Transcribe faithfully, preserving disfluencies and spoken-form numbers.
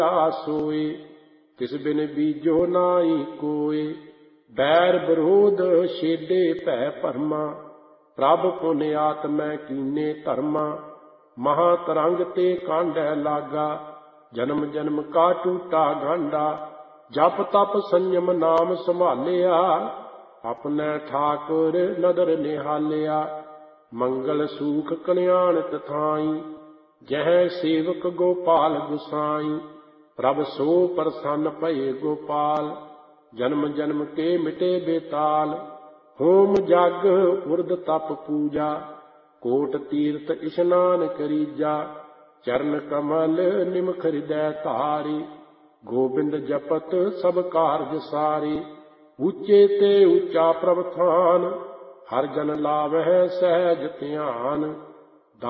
सोए, तिस बिन बीजो नाई कोय। बैर विरोध छेडे भै भरमा, प्रभ पुन आत्मै कीने धर्मा। महा तरंग ते कांढै लागा, जन्म जन्म का टूटा गांडा। जप तप संयम नाम संभालिया, अपने ठाकुर नदर निहालिया। मंगल सूख कल्याण तथाई, जह सेवक गोपाल गुसाई। प्रभ सो प्रसन्न भये गोपाल, जन्म जन्म के मिटे बेताल। होम जग उर्द तप पूजा, कोट तीर्थ स्नान करीजा। चरण कमल निमख हृदय धारी, गोबिंद जपत सब कारज सारी। ऊंचे ते ऊंचा प्रभु थान, हर जन लावै सहज ध्यान।